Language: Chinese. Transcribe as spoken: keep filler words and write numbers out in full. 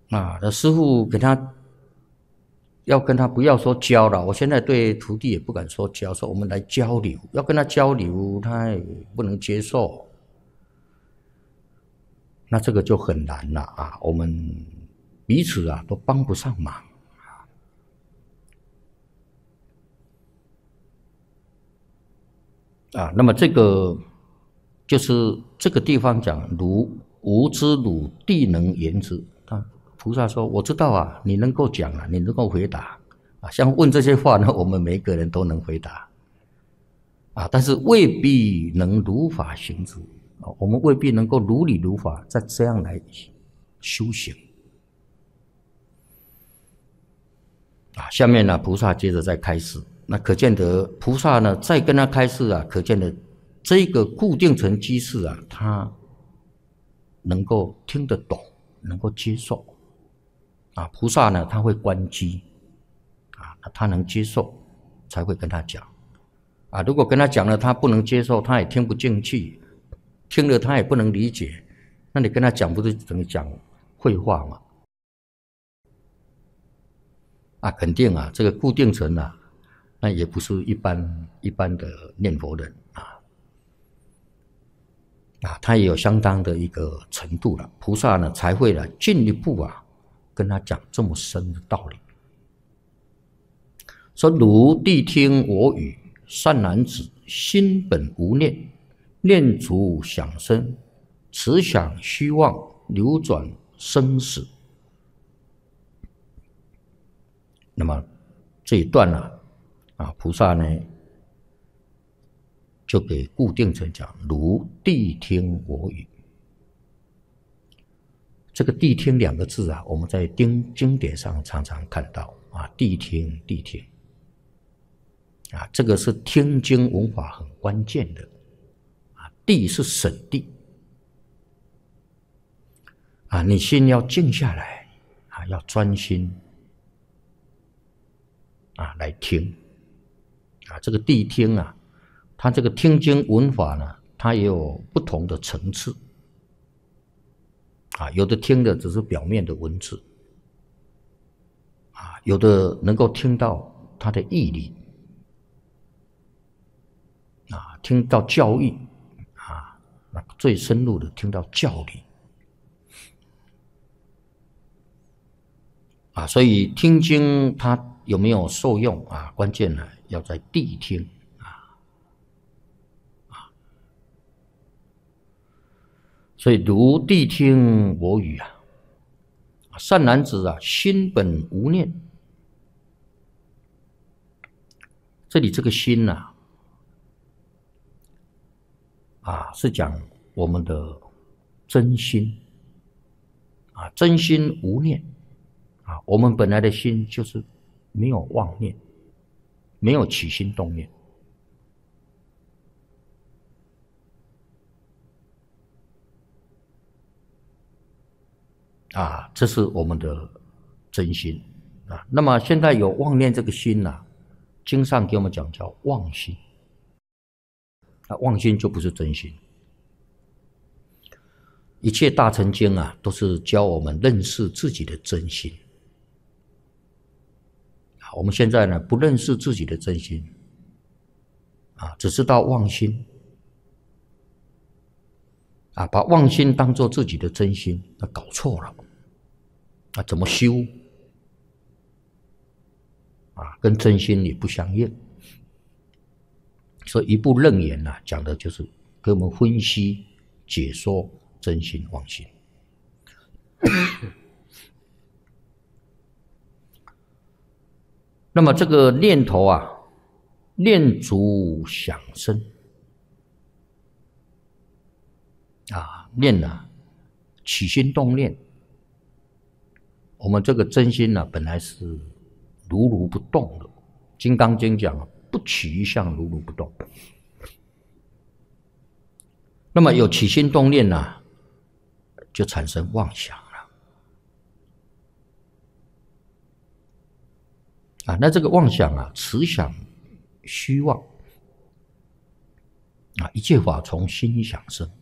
啊，那师父给他要跟他不要说教了，我现在对徒弟也不敢说教，说我们来交流，要跟他交流，他也不能接受，那这个就很难了啊，我们彼此啊都帮不上忙啊。那么这个就是这个地方讲，汝吾知汝地能言之。啊，菩萨说：“我知道啊，你能够讲啊，你能够回答啊。像问这些话呢，我们每个人都能回答啊，但是未必能如法行之啊。我们未必能够如理如法，再这样来修行啊。下面呢，菩萨接着再开示，那可见得菩萨呢再跟他开示啊，可见得这个固定成机士啊，他能够听得懂，能够接受。”啊，菩萨呢，他会观机，啊，他能接受，才会跟他讲，啊，如果跟他讲了，他不能接受，他也听不进去，听了他也不能理解，那你跟他讲不是等于讲废话吗？啊，肯定啊，这个固定成啊，那也不是一般一般的念佛人啊，啊，他也有相当的一个程度了，菩萨呢才会呢进一步啊。跟他讲这么深的道理，说汝谛听我语，善男子，心本无念，念足想生，此想虚妄，流转生死。那么这一段呢、啊，啊，菩萨呢就给固定成讲汝谛听我语。这个谛听两个字啊，我们在经经典上常常看到啊，谛听谛听啊，这个是听经文法很关键的啊。谛是审谛啊，你心要静下来啊，要专心啊来听啊。这个谛听啊，它这个听经文法呢，它也有不同的层次。啊，有的听的只是表面的文字，啊，有的能够听到它的义理，啊，听到教义，啊，那最深入的听到教理，啊，所以听经它有没有受用啊？关键呢要在谛听啊，啊，所以如谛听我语啊。善男子啊，心本无念。这里这个心呐、啊，啊，是讲我们的真心啊，真心无念啊。我们本来的心就是没有妄念，没有起心动念啊，这是我们的真心啊。那么现在有妄念这个心呐、啊，经上给我们讲叫妄心，啊，妄心就不是真心。一切大乘经啊，都是教我们认识自己的真心。啊，我们现在呢不认识自己的真心，啊，只知道妄心。啊，把妄心当作自己的真心，那搞错了。啊，怎么修？啊，跟真心也不相应。所以一部楞严啊，讲的就是给我们分析、解说真心妄心。那么这个念头啊，念足想生。啊，念啊，起心动念，我们这个真心呢、啊，本来是如如不动的。《金刚经》讲不起一相，如如不动。那么有起心动念呢、啊，就产生妄想了。啊，那这个妄想啊，此想虚妄。啊，一切法从心想生。